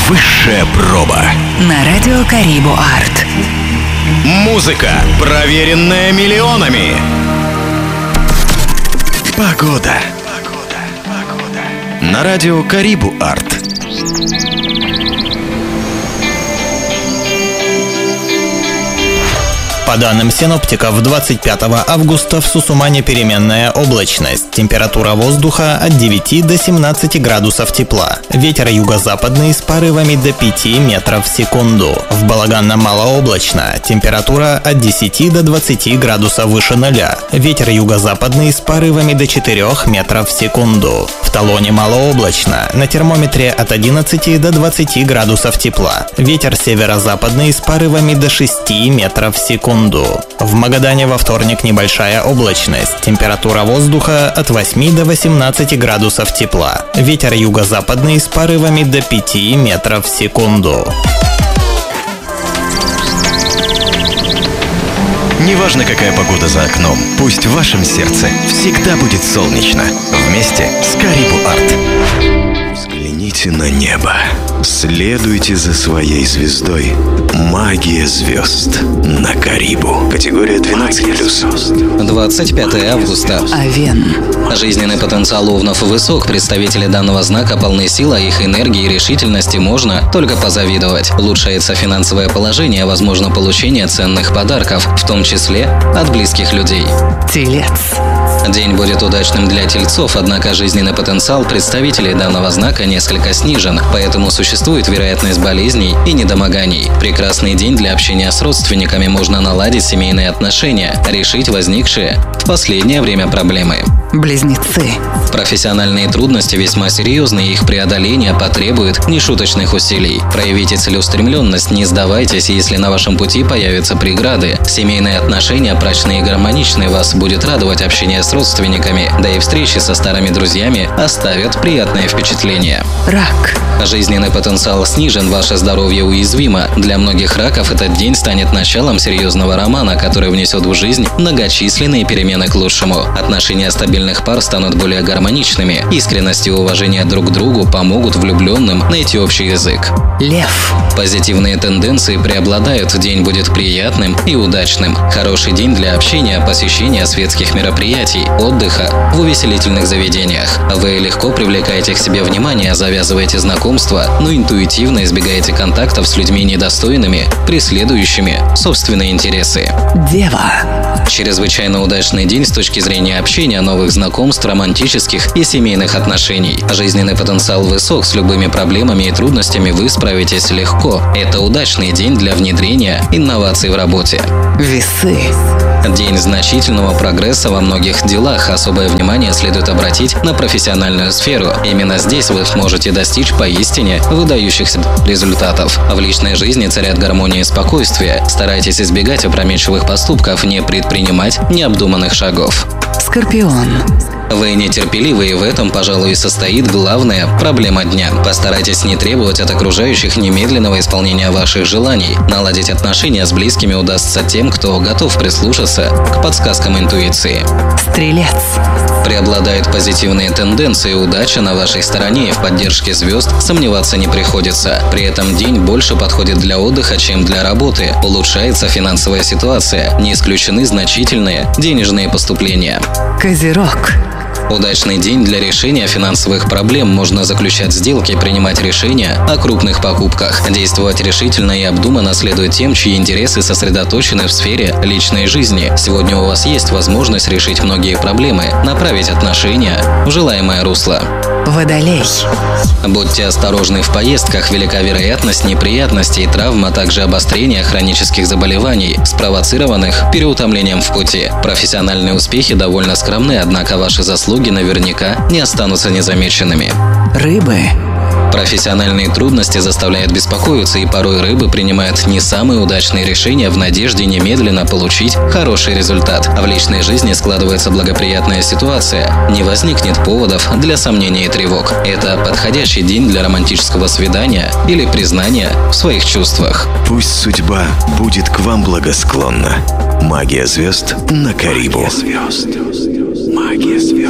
Высшая проба. На радио Карибу Арт. Музыка, проверенная миллионами. Погода. На радио Карибу Арт. По данным синоптиков, 25 августа в Сусумане переменная облачность. Температура воздуха от 9 до 17 градусов тепла. Ветер юго-западный с порывами до 5 метров в секунду. В Балаганно малооблачно. Температура от 10 до 20 градусов выше нуля. Ветер юго-западный с порывами до 4 метров в секунду. В Талоне малооблачно. На термометре от 11 до 20 градусов тепла. Ветер северо-западный с порывами до 6 метров в секунду. В Магадане во вторник небольшая облачность. Температура воздуха от 8 до 18 градусов тепла. Ветер юго-западный с порывами до 5 метров в секунду. Неважно, какая погода за окном, пусть в вашем сердце всегда будет солнечно. Вместе с Карибу Арт. Взгляните на небо. Следуйте за своей звездой. Магия звезд на Карибу. Категория 12+. 25 августа. Овен. Жизненный потенциал овнов высок. Представители данного знака полны сил, а их энергии и решительности можно только позавидовать. Улучшается финансовое положение, возможно получение ценных подарков, в том числе от близких людей. Телец. День будет удачным для тельцов, однако жизненный потенциал представителей данного знака несколько снижен, поэтому существует вероятность болезней и недомоганий. Прекрасный день для общения с родственниками, можно наладить семейные отношения, решить возникшие в последнее время проблемы. Близнецы. Профессиональные трудности весьма серьезны, и их преодоление потребует нешуточных усилий. Проявите целеустремленность, не сдавайтесь, если на вашем пути появятся преграды. Семейные отношения прочные и гармоничные, вас будет радовать общение с родственниками, да и встречи со старыми друзьями оставят приятное впечатление. Рак. Жизненный потенциал снижен, ваше здоровье уязвимо. Для многих раков этот день станет началом серьезного романа, который внесет в жизнь многочисленные перемены к лучшему. Отношения стабильных пар станут более гармоничными. Искренность и уважение друг к другу помогут влюбленным найти общий язык. Лев. Позитивные тенденции преобладают, день будет приятным и удачным. Хороший день для общения, посещения светских мероприятий, отдыха в увеселительных заведениях. Вы легко привлекаете к себе внимание, завязываете знакомства, но интуитивно избегаете контактов с людьми недостойными, преследующими собственные интересы. Дева. Чрезвычайно удачный день с точки зрения общения, новых знакомств, романтических и семейных отношений. Жизненный потенциал высок, с любыми проблемами и трудностями вы справитесь легко. Это удачный день для внедрения инноваций в работе. Весы. День значительного прогресса во многих делах. Особое внимание следует обратить на профессиональную сферу. Именно здесь вы сможете достичь поистине выдающихся результатов. В личной жизни царят гармония и спокойствие. Старайтесь избегать опрометчивых поступков, не предпринимать необдуманных шагов. Скорпион. Вы нетерпеливы, и в этом, пожалуй, и состоит главная проблема дня. Постарайтесь не требовать от окружающих немедленного исполнения ваших желаний. Наладить отношения с близкими удастся тем, кто готов прислушаться к подсказкам интуиции. Стрелец. Преобладают позитивные тенденции, удача на вашей стороне, и в поддержке звезд сомневаться не приходится. При этом день больше подходит для отдыха, чем для работы. Улучшается финансовая ситуация, не исключены значительные денежные поступления. Козерог. Удачный день для решения финансовых проблем. Можно заключать сделки, принимать решения о крупных покупках. Действовать решительно и обдуманно следует тем, чьи интересы сосредоточены в сфере личной жизни. Сегодня у вас есть возможность решить многие проблемы, направить отношения в желаемое русло. Водолей. Будьте осторожны в поездках, велика вероятность неприятностей, травм, а также обострения хронических заболеваний, спровоцированных переутомлением в пути. Профессиональные успехи довольно скромны, однако ваши заслуги наверняка не останутся незамеченными. Рыбы. Профессиональные трудности заставляют беспокоиться, и порой рыбы принимают не самые удачные решения в надежде немедленно получить хороший результат. А в личной жизни складывается благоприятная ситуация, не возникнет поводов для сомнений и тревог. Это подходящий день для романтического свидания или признания в своих чувствах. Пусть судьба будет к вам благосклонна. Магия звезд на Карибу. Магия звезд.